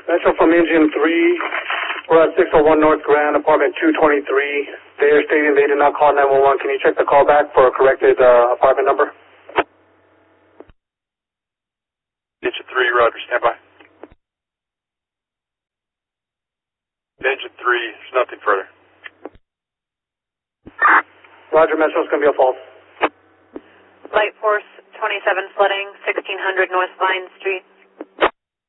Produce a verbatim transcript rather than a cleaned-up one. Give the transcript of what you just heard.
Metro from Engine three, we're at six oh one North Grand, apartment two twenty-three. They are stating they did not call nine one one. Can you check the callback for a corrected uh, apartment number? Engine three, Roger, stand by. Engine three, there's nothing further. Roger, Metro's going to be a false. Light Force twenty-seven flooding, sixteen hundred North Vine Street.